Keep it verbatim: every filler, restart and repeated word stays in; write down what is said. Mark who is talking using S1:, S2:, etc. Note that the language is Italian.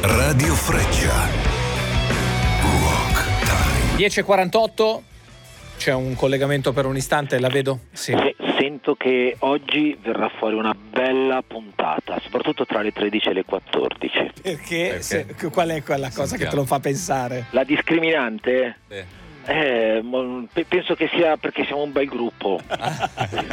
S1: Radio Freccia. Rock Time.
S2: dieci e quarantotto. C'è un collegamento per un istante, la vedo? Sì.
S3: Se, sento che oggi verrà fuori una bella puntata, soprattutto tra le tredici e le quattordici.
S2: Perché?
S4: Perché?
S2: Se, qual è quella cosa
S4: Sentiamo.
S2: che te lo fa pensare?
S3: La discriminante?
S4: Beh.
S3: Eh, mo- pe- penso che sia perché siamo un bel gruppo.